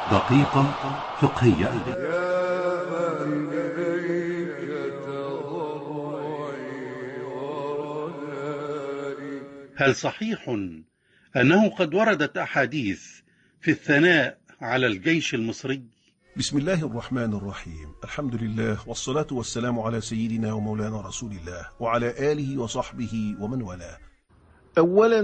دقيقة فقهية. هل صحيح أنه قد وردت أحاديث في الثناء على الجيش المصري؟ بسم الله الرحمن الرحيم. الحمد لله والصلاة والسلام على سيدنا ومولانا رسول الله وعلى آله وصحبه ومن والاه. أولا،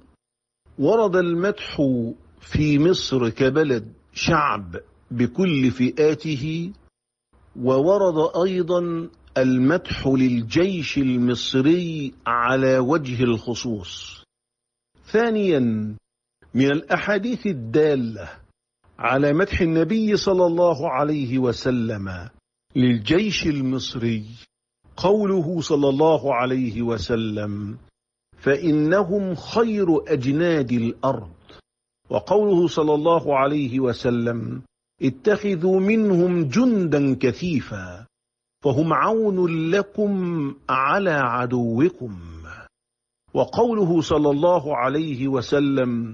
ورد المدح في مصر كبلد شعب بكل فئاته، وورد أيضا المدح للجيش المصري على وجه الخصوص. ثانيا، من الأحاديث الدالة على مدح النبي صلى الله عليه وسلم للجيش المصري قوله صلى الله عليه وسلم: فإنهم خير أجناد الأرض، وقوله صلى الله عليه وسلم: اتخذوا منهم جندا كثيفا فهم عون لكم على عدوكم، وقوله صلى الله عليه وسلم: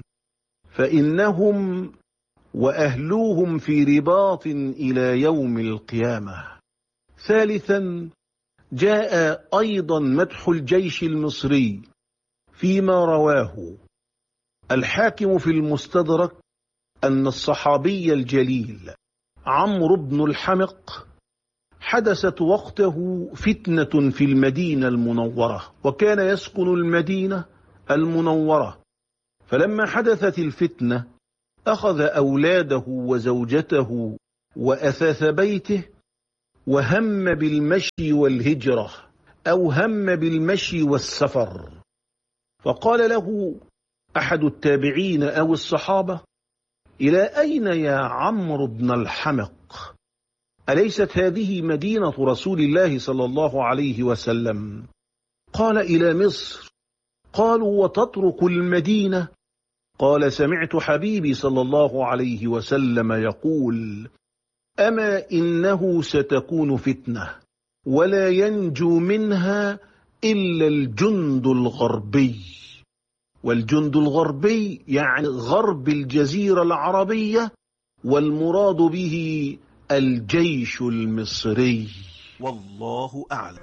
فإنهم وأهلوهم في رباط إلى يوم القيامة. ثالثا، جاء أيضا مدح الجيش المصري فيما رواه الحاكم في المستدرك أن الصحابي الجليل عمرو بن الحمق حدثت وقته فتنة في المدينة المنورة، وكان يسكن المدينة المنورة. فلما حدثت الفتنة أخذ أولاده وزوجته وأثاث بيته وهم بالمشي والهجرة، أو هم بالمشي والسفر. فقال له أحد التابعين أو الصحابة: إلى أين يا عمرو بن الحمق؟ أليست هذه مدينة رسول الله صلى الله عليه وسلم؟ قال: إلى مصر. قالوا: وتترك المدينة؟ قال: سمعت حبيبي صلى الله عليه وسلم يقول: أما إنه ستكون فتنة ولا ينجو منها إلا الجند الغربي. والجند الغربي يعني غرب الجزيرة العربية، والمراد به الجيش المصري، والله أعلم.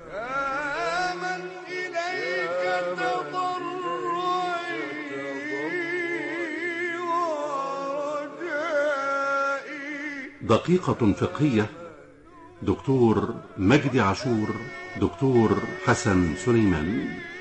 دقيقة فقهية. دكتور مجدي عاشور، دكتور حسن سليمان.